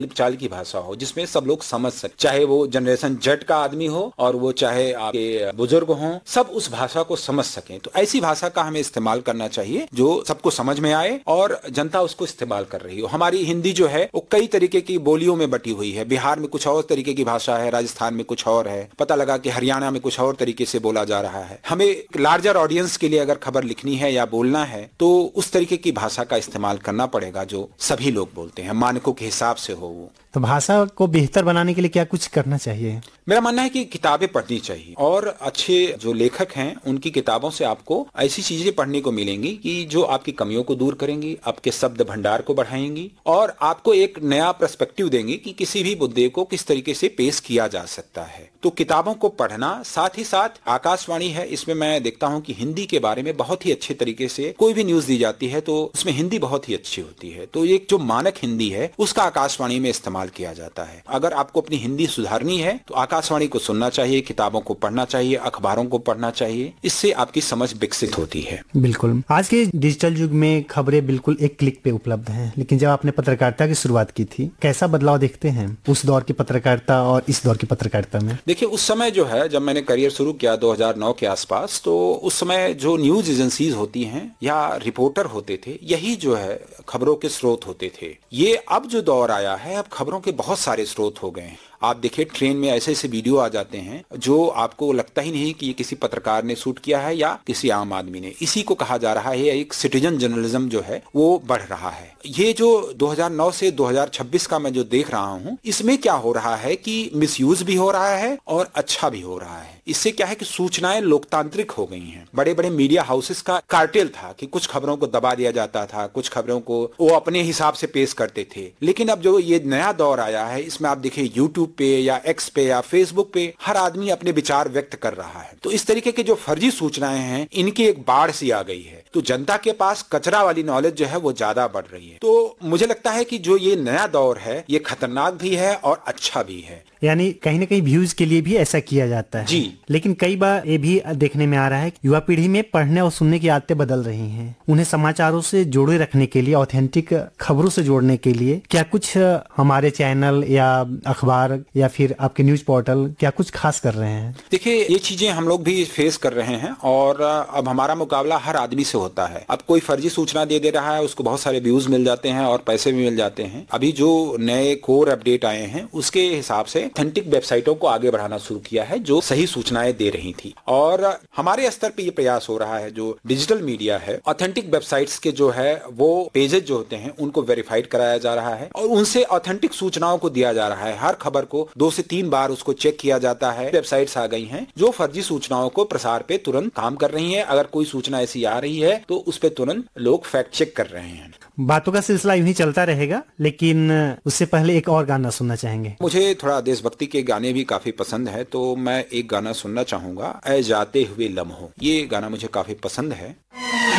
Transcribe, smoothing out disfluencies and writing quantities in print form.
चाल की भाषा हो जिसमें सब लोग समझ सके, चाहे वो जनरेशन जेड का आदमी हो और वो चाहे आपके बुजुर्ग हों, सब उस भाषा को समझ सकें। तो ऐसी भाषा का हमें इस्तेमाल करना चाहिए जो सबको समझ में आए और जनता उसको इस्तेमाल कर रही हो। हमारी हिंदी जो है वो कई तरीके की बोलियों में बटी हुई है। बिहार में कुछ और तरीके की भाषा है, राजस्थान में कुछ और है, पता लगा कि हरियाणा में कुछ और तरीके से बोला जा रहा है। हमें लार्जर ऑडियंस के लिए अगर खबर लिखनी है या बोलना है तो उस तरीके की भाषा का इस्तेमाल करना पड़ेगा जो सभी लोग बोलते हैं, मानकों के हिसाब से हो वो। तो भाषा को बेहतर बनाने के लिए क्या कुछ करना चाहिए? मेरा मानना है कि किताबें पढ़नी चाहिए और अच्छे जो लेखक हैं उनकी किताबों से आपको ऐसी चीजें पढ़ने को मिलेंगी कि जो आपकी कमियों को दूर करेंगी, आपके शब्द भंडार को बढ़ाएंगी और आपको एक नया पर्सपेक्टिव देंगी कि किसी भी मुद्दे को किस तरीके से पेश किया जा सकता है। तो किताबों को पढ़ना, साथ ही साथ आकाशवाणी है, इसमें मैं देखता हूं कि हिंदी के बारे में बहुत ही अच्छे तरीके से कोई भी न्यूज दी जाती है तो उसमें हिंदी बहुत ही अच्छी होती है। तो एक जो मानक हिंदी है उसका आकाशवाणी में इस्तेमाल किया जाता है। अगर आपको अपनी हिंदी सुधारनी है तो आकाशवाणी को सुनना चाहिए, किताबों को पढ़ना चाहिए, अखबारों को पढ़ना चाहिए, इससे आपकी समझ विकसित होती है। बिल्कुल। आज के डिजिटल युग में खबरें बिल्कुल एक क्लिक पे उपलब्ध हैं, लेकिन जब आपने पत्रकारिता की शुरुआत की थी, कैसा बदलाव देखते हैं उस दौर की पत्रकारिता और इस दौर की पत्रकारिता में? देखिए, उस समय जो है जब मैंने करियर शुरू किया 2009 के आसपास, तो उस समय जो न्यूज एजेंसीज होती हैं या रिपोर्टर होते थे, यही जो है खबरों के स्रोत होते थे। ये अब जो दौर आया है, अब खबरों के बहुत सारे स्रोत हो गए हैं। आप देखिए ट्रेन में ऐसे ऐसे वीडियो आ जाते हैं जो आपको लगता ही नहीं कि ये किसी पत्रकार ने शूट किया है या किसी आम आदमी ने। इसी को कहा जा रहा है एक सिटीजन जर्नलिज्म जो है वो बढ़ रहा है। ये जो 2009 से 2026 का मैं जो देख रहा हूँ, इसमें क्या हो रहा है कि मिसयूज भी हो रहा है और अच्छा भी हो रहा है। इससे क्या है कि सूचनाएं लोकतांत्रिक हो गई हैं। बड़े बड़े मीडिया हाउसेस का कार्टेल था कि कुछ खबरों को दबा दिया जाता था, कुछ खबरों को वो अपने हिसाब से पेश करते थे। लेकिन अब जो ये नया दौर आया है, इसमें आप देखिए यूट्यूब पे या एक्स पे या फेसबुक पे हर आदमी अपने विचार व्यक्त कर रहा है। तो इस तरीके के जो फर्जी सूचनाएं हैं, इनकी एक बाढ़ सी आ गई है। तो जनता के पास कचरा वाली नॉलेज जो है वो ज्यादा बढ़ रही है। तो मुझे लगता है कि जो ये नया दौर है, ये खतरनाक भी है और अच्छा भी है। यानी कहीं ना कहीं व्यूज के लिए भी ऐसा किया जाता है जी। लेकिन कई बार ये भी देखने में आ रहा है कि युवा पीढ़ी में पढ़ने और सुनने की आदतें बदल रही हैं। उन्हें समाचारों से जोड़े रखने के लिए, ऑथेंटिक खबरों से जोड़ने के लिए क्या कुछ हमारे चैनल या अखबार या फिर आपके न्यूज पोर्टल क्या कुछ खास कर रहे हैं? देखिए, ये चीजें हम लोग भी फेस कर रहे हैं और अब हमारा मुकाबला हर आदमी से होता है। अब कोई फर्जी सूचना दे रहा है, उसको बहुत सारे व्यूज मिल जाते हैं और पैसे भी मिल जाते हैं। अभी जो नए कोर अपडेट आए हैं उसके हिसाब से ऑथेंटिक वेबसाइटों को आगे बढ़ाना शुरू किया है जो सही सूचनाएं दे रही थी। और हमारे स्तर पे ये प्रयास हो रहा है, जो डिजिटल मीडिया है, ऑथेंटिक वेबसाइट्स के जो है वो पेजेस जो होते हैं उनको वेरीफाइड कराया जा रहा है और उनसे ऑथेंटिक सूचनाओं को दिया जा रहा है। हर खबर को 2 से 3 बार उसको चेक किया जाता है। वेबसाइट्स आ गई हैं जो फर्जी सूचनाओं को प्रसार पे तुरंत काम कर रही है। अगर कोई सूचना ऐसी आ रही है तो उस पे तुरंत लोग फैक्ट चेक कर रहे हैं। बातों का सिलसिला यूं ही चलता रहेगा, लेकिन उससे पहले एक और गाना सुनना चाहेंगे। मुझे थोड़ा देशभक्ति के गाने भी काफी पसंद है, तो मैं एक गाना सुनना चाहूंगा, ऐ जाते हुए लम्हों। ये गाना मुझे काफी पसंद है।